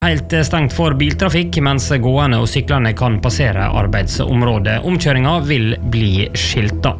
Helt stengt for biltrafikk, mens gående og syklende kan passere arbeidsområdet. Omkjøringa vil bli skilta.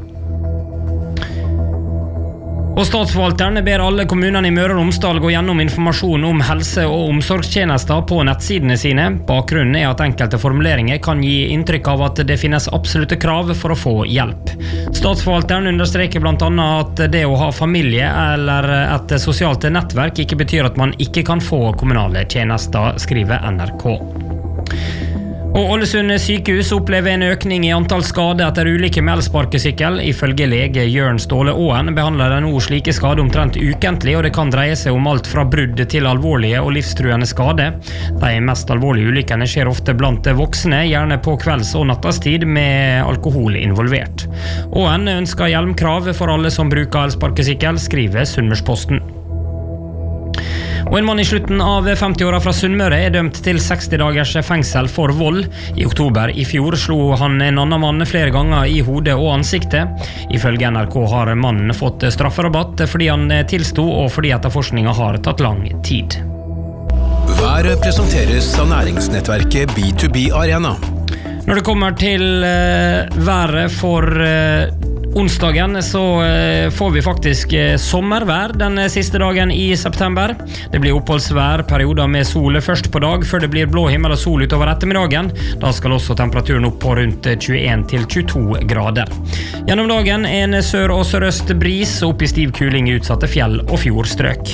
Og statsforvalteren ber alle kommunene i Møre og Romsdal gå gjennom informasjon om helse- og omsorgstjenester på nettsidene sine. Bakgrunnen er at enkelte formuleringer kan gi inntrykk av at det finnes absolutte krav for å få hjelp. Statsforvalteren understreker blant annet at det å ha familie eller et sosialt nettverk ikke betyr at man ikke kan få kommunale tjenester, skriver NRK. Og Ålesund sykehus opplever en økning i antall skader etter ulykker med elsparkesykkel. Ifølge lege Jørn Ståle Aaen behandler den nå slike skader omtrent ukentlig, og det kan dreie seg om alt fra brudd til alvorlige og livstruende skader. De mest alvorlige ulykkene skjer ofte blant voksne, gjerne på kvelds- og nattestid med alkohol involvert. Aaen ønsker hjelmkrav for alle som bruker elsparkesykkel, skriver Sunnmørsposten. Og en mann i slutten av 50-åra fra Sunnmøre er dømt til 60 dagers fengsel for vold. I oktober i fjor slo han en annen mann flere ganger i hodet og ansiktet. Ifølge NRK har mannen fått strafferabatt fordi han tilsto og fordi etterforskninga har tatt lang tid. Været presenteres av næringsnettverket B2B Arena. Når det kommer til været for onsdagen, så får vi faktisk sommervær den siste dagen i september. Det blir oppholdsvær, perioder med sol først på dag, før det blir blå himmel og sol utover ettermiddagen. Da skal også temperaturen opp på rundt 21 til 22 grader. Gjennom dagen en sør- og sørøst bris, opp i stiv kuling i utsatte fjell- og fjordstrøk.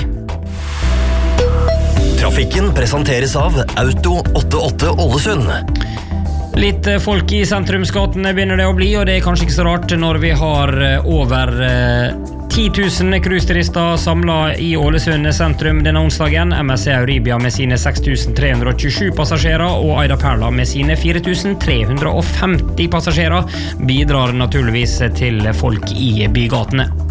Trafikken presenteres av Auto 88 Ålesund. Litt folk i sentrumsgatene begynner det å bli, og det er kanskje ikke så rart når vi har over 10 000 cruiseturister samlet i Ålesund sentrum denne onsdagen. MSC Euribia med sine 6.327 passasjerer og Aida Perla med sine 4.350 passasjerer bidrar naturligvis til folk i bygatene.